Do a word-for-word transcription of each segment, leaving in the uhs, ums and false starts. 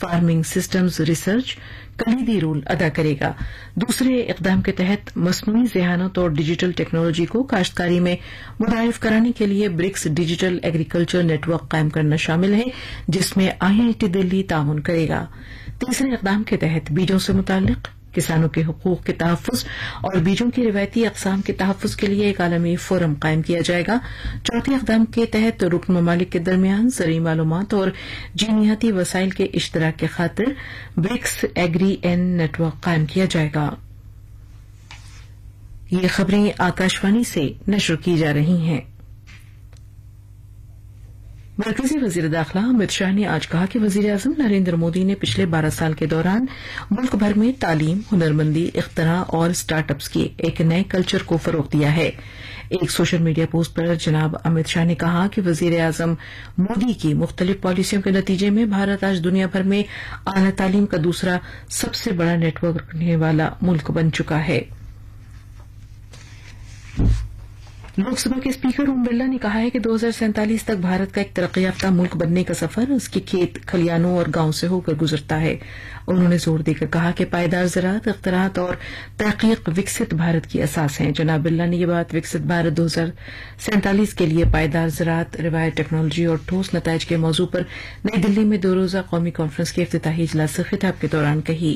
Farming systems research कलीदी role अदा करेगा। दूसरे इकदाम के तहत मसनूई ज़हानत और डिजिटल टेक्नोलॉजी को काश्तकारी में मुतारिफ कराने के लिए ब्रिक्स डिजिटल एग्रीकल्चर नेटवर्क कायम करना शामिल है, जिसमें आईआईटी दिल्ली ताउन करेगा। तीसरे इकदाम के तहत बीजों से मुताल्लिक किसानों के हुकूक के तहफ़्फ़ुज़ और बीजों की रिवायती अक़साम के तहफ़्फ़ुज़ के लिए एक आलमी फोरम कायम किया जाएगा। चौथे इक़दाम के तहत रुकन ममालिक के दरमियान ज़रूरी मालूमात और जीनियाती वसाइल के इश्तराक की खातिर ब्रिक्स एग्री एन नेटवर्क कायम किया जाएगा। ये खबरें आकाशवाणी से नशर की जा रही हैं। मरकजी वजीर दाखिला अमित शाह ने आज कहा कि वजीर आजम नरेंद्र मोदी ने पिछले बारह साल के दौरान मुल्क भर में तालीम, हुनरमंदी, इख्तरा और स्टार्टअप्स के एक नए कल्चर को फरोग दिया है। एक सोशल मीडिया पोस्ट पर जनाब अमित शाह ने कहा कि वजीर आजम मोदी की मुख्तलिफ पॉलिसियों के नतीजे में भारत आज दुनिया भर में आला तालीम का दूसरा सबसे बड़ा नेटवर्क रखने वाला मुल्क बन चुका है। लोकसभा के स्पीकर ओम बिरला ने कहा है कि दो हजार सैंतालीस तक भारत का एक तरक्की याफ्ता मुल्क बनने का सफर उसके खेत खलियानों और गांव से होकर गुजरता है। उन्होंने जोर देकर कहा कि पायदार ज़राअत, इख्तरात और तहकीक विकसित भारत की असास हैं। जनाब बिरला ने यह बात विकसित भारत दो हजार सैंतालीस के लिए पायदार ज़राअत, रिवायत टेक्नोलॉजी और ठोस नताइज के मौजू पर नई दिल्ली में दो रोज़ा कौमी कॉन्फ्रेंस के इफ्तिताही इजलास से खिताब के दौरान कही।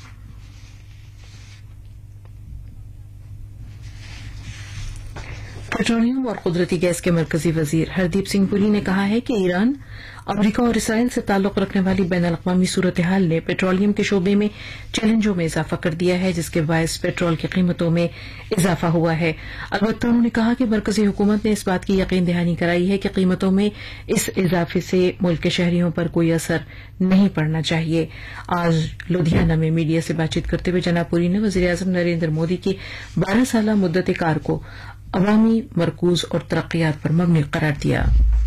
पेट्रोलियम और कुदरती गैस के मरकजी वजीर हरदीप सिंह पुरी ने कहा है कि ईरान, अमरीका और इसराइल से ताल्लुक रखने वाली बैन अल-अक़वामी सूरत हाल ने पेट्रोलियम के शोबे में चैलेंजों में इजाफा कर दिया है, जिसके बायस पेट्रोल की कीमतों में इजाफा हुआ है। अलबत्ता उन्होंने कहा कि मरकजी हुकूमत ने इस बात की यकीन दहानी कराई है कि कीमतों में इस इजाफे से मुल्क के शहरियों पर कोई असर नहीं पड़ना चाहिए। आज लुधियाना में मीडिया से बातचीत करते हुए जनाब पुरी ने वज़ीर आज़म नरेंद्र मोदी की बारह साल मुद्दत कार को अवामी मरकूज और तरक्कियात पर मबनी करार दिया।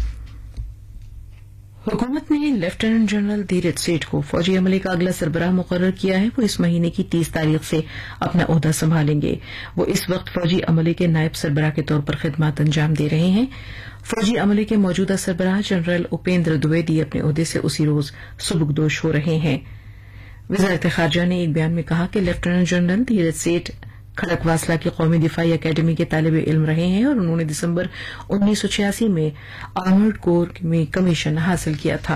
हुकूमत ने लेफ्टिनेंट जनरल धीरज सेठ को फौजी अमले का अगला सरबराह मुकर्रर किया है। वो इस महीने की तीस तारीख से अपना ओहदा संभालेंगे। वो इस वक्त फौजी अमले के नायब सरबराह के तौर पर खिदमत अंजाम दे रहे हैं। फौजी अमले के मौजूदा सरबराह जनरल उपेंद्र द्विवेदी अपने ओहदे से उसी रोज सुबुकदोश हो रहे हैं। वजारत खारजा ने एक बयान में कहा कि लेफ्टिनेंट जनरल धीरज सेठ खड़क वासला की कौमी दिफाई अकेडमी के तालिब इल्म रहे हैं और उन्होंने दिसंबर उन्नीस सौ छियासी में आर्मर्ड कोर में कमीशन हासिल किया था।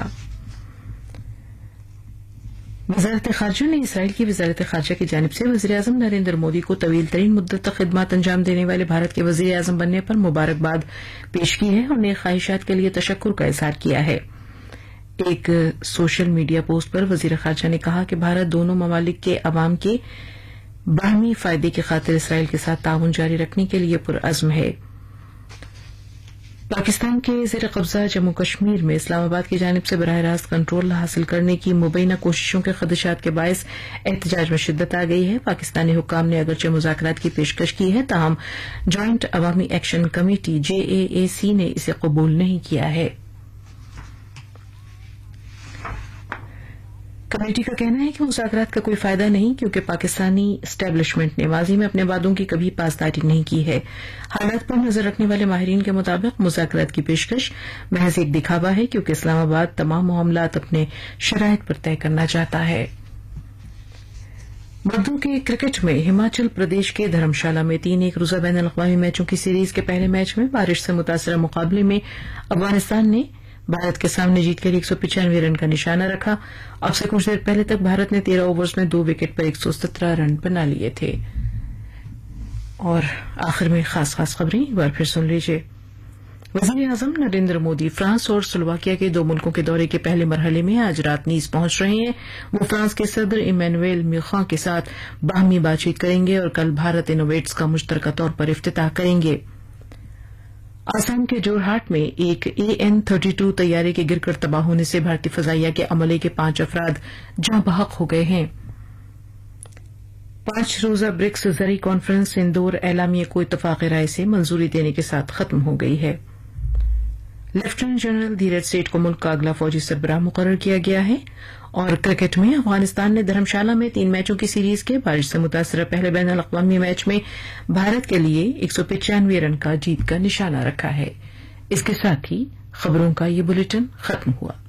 वजारत खारजा ने इसराइल की वजारत खारजा की जानिब से वज़ीर आज़म नरेंद्र मोदी को तवील तरीन मुद्दत तक खिदमत अंजाम देने वाले भारत के वज़ीर आज़म बनने पर मुबारकबाद पेश की है और नेक ख्वाहिशात के लिए तशक्कुर का इज़हार किया है। एक सोशल मीडिया पोस्ट पर वज़ीर खारजा ने कहा कि भारत दोनों ममालिक के अवाम के बाहमी फायदे की खातिर इसराइल के साथ ताउन जारी रखने के लिए पुरअज़्म है। पाकिस्तान के ज़ेर कब्जा जम्मू कश्मीर में इस्लामाबाद की जानिब से बराह रास्त कंट्रोल हासिल करने की मुबैना कोशिशों के खदशात के बायस एहतजाज में शिद्दत आ गई है। पाकिस्तानी हुक्काम ने अगरचे मुज़ाकरात की पेशकश की है, ताहम ज्वाइंट अवामी एक्शन कमेटी जे ए ए सी ने इसे कबूल नहीं किया है। कमेटी का कहना है कि मुज़ाकरात का कोई फायदा नहीं, क्योंकि पाकिस्तानी एस्टेब्लिशमेंट ने माजी में अपने वादों की कभी पासदारी नहीं की है। हालात पर नजर रखने वाले माहिरीन के मुताबिक मुज़ाकरात की पेशकश महज एक दिखावा है, क्योंकि इस्लामाबाद तमाम मामलात अपने शराइत पर तय करना चाहता है। मर्दों के क्रिकेट में हिमाचल प्रदेश के धर्मशाला में तीन एक रोजा बैन अल-अक़वामी मैचों की सीरीज के पहले मैच में बारिश से मुतासरा मुकाबले में अफगानिस्तान ने भारत के सामने जीतकर एक सौ पिचानवे रन का निशाना रखा। अब से कुछ देर पहले तक भारत ने तेरह ओवर्स में दो विकेट पर एक सौ सत्रह रन बना लिए थे। और आखिर में खास खास खबरें एक बार फिर सुन लीजिए। वज़ीर आज़म नरेंद्र मोदी फ्रांस और स्लोवाकिया के दो मुल्कों के दौरे के पहले मरहले में आज रात नीस पहुंच रहे हैं। वो फ्रांस के सदर इमैनुएल मैक्रों के साथ बाहमी बातचीत करेंगे और कल भारत इनोवेट्स का मुश्तरका तौर पर इफ्तिताह करेंगे। आसाम के जोरहाट में एक ए एन थर्टी टू तैयारे के गिरकर तबाह होने से भारतीय फजाइया के अमले के पांच अफराद जाँ बहक हो गए हैं। पांच रोजा ब्रिक्स ज़री कॉन्फ्रेंस इंदौर एलामिया को इत्तफाक़ राय से मंजूरी देने के साथ खत्म हो गई है। लेफ्टिनेंट जनरल धीरज सेठ को मुल्क का अगला फौजी सरबराह मुकर्रर किया गया है। और क्रिकेट में अफगानिस्तान ने धर्मशाला में तीन मैचों की सीरीज के बारिश से मुतासर पहले बैन अल-अक़वामी मैच में भारत के लिए एक सौ पिचानवे रन का जीत का निशाना रखा है। इसके साथ ही खबरों का ये बुलेटिन खत्म हुआ।